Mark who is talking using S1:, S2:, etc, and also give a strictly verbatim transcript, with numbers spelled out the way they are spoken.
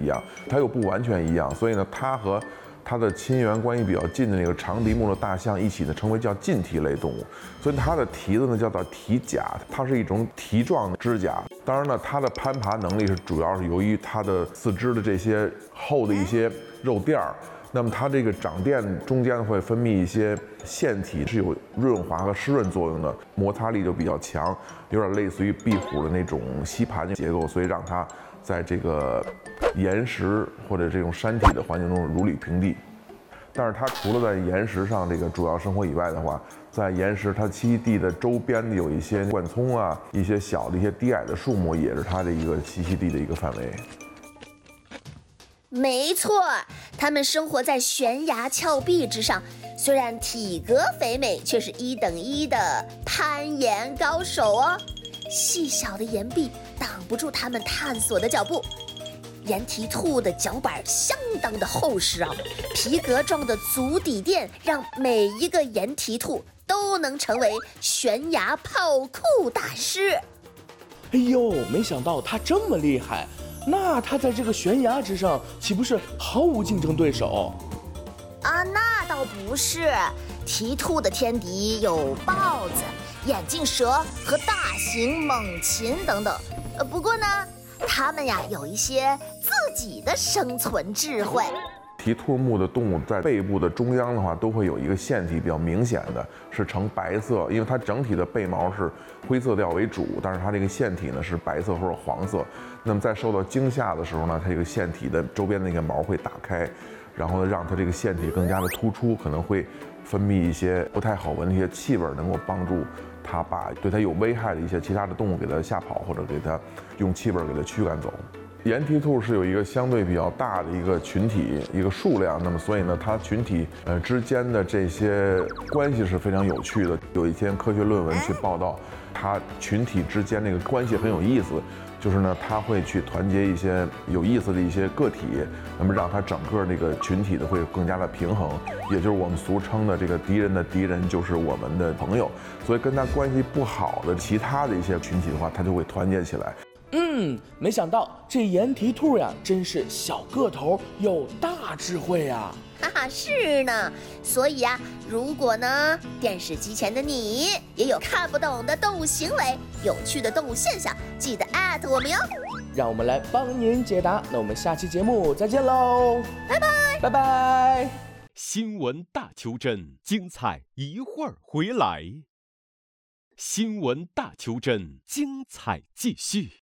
S1: 一样，它又不完全一样，所以呢，它和它的亲缘关系比较近的那个长鼻目的大象一起呢，称为叫近蹄类动物。所以它的蹄子呢叫做蹄甲，它是一种蹄状的指甲。当然呢，它的攀爬能力是主要是由于它的四肢的这些厚的一些肉垫儿。那么它这个长垫中间会分泌一些腺体，是有润滑和湿润作用的，摩擦力就比较强，有点类似于壁虎的那种吸盘结构，所以让它在这个岩石或者这种山体的环境中如履平地。但是它除了在岩石上这个主要生活以外的话，在岩石它栖息地的周边有一些灌丛啊，一些小的一些低矮的树木，也是它的一个栖息地的一个范围。
S2: 没错，它们生活在悬崖峭壁之上，虽然体格肥美，却是一等一的攀岩高手哦。细小的岩壁挡不住它们探索的脚步。岩蹄兔的脚板相当的厚实啊，皮革状的足底垫让每一个岩蹄兔都能成为悬崖跑酷大师。
S3: 哎呦，没想到它这么厉害，那它在这个悬崖之上岂不是毫无竞争对手？
S2: 啊，那倒不是，蹄兔的天敌有豹子、眼镜蛇和大型猛禽等等。呃，不过呢，它们呀有一些自己的生存智慧。
S1: 蹄兔目的动物在背部的中央的话，都会有一个腺体比较明显的，是呈白色，因为它整体的背毛是灰色调为主，但是它这个腺体呢是白色或者黄色。那么在受到惊吓的时候呢，它这个腺体的周边那个毛会打开，然后呢让它这个腺体更加的突出，可能会分泌一些不太好闻的一些气味，能够帮助它把对它有危害的一些其他的动物给它吓跑，或者给它用气味给它驱赶走。岩蹄兔是有一个相对比较大的一个群体，一个数量，那么所以呢，它群体呃之间的这些关系是非常有趣的。有一篇科学论文去报道，它群体之间那个关系很有意思，就是呢，它会去团结一些有意思的一些个体，那么让它整个这个群体的会更加的平衡，也就是我们俗称的这个敌人的敌人就是我们的朋友。所以跟它关系不好的其他的一些群体的话，它就会团结起来。
S3: 嗯，没想到这岩蹄兔呀，真是小个头有大智慧呀！
S2: 哈哈，是呢。所以啊，如果呢电视机前的你也有看不懂的动物行为、有趣的动物现象，记得艾特我们哟。
S3: 让我们来帮您解答。那我们下期节目再见喽，
S2: 拜拜，
S3: 拜拜。
S4: 新闻大求真，精彩一会儿回来。新闻大求真，精彩继续。